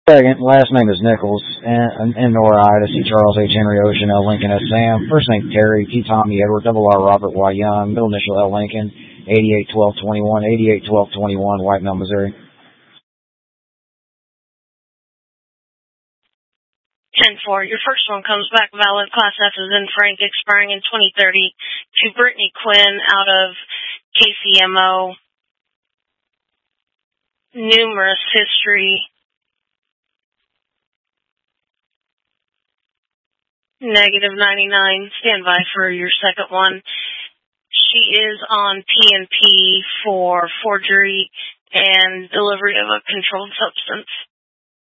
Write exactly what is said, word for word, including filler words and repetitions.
Second, last name is Nichols, and, and Nora Ida, C. Charles H. Henry Ocean, L. Lincoln S. Sam, first name Terry, T. Tommy Edward, double R. Robert Y. Young, middle initial L. Lincoln, eighty-eight twelve twenty-one, eighty-eight twelve twenty-one, White Mill, Missouri. ten four, your first one comes back valid. Class F is in Frank, expiring in twenty thirty. To Brittany Quinn out of K C M O. Numerous history. Negative ninety-nine. Stand by for your second one. She is on P N P for forgery and delivery of a controlled substance.